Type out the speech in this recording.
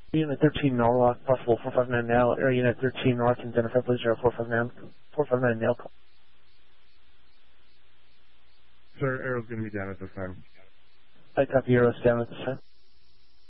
Unit 13 Norwalk, possible 459 now, Air Unit 13 North, and identify please 459 nail call. Sir, Arrow's going to be down at this time. I copy Arrow's down at this time.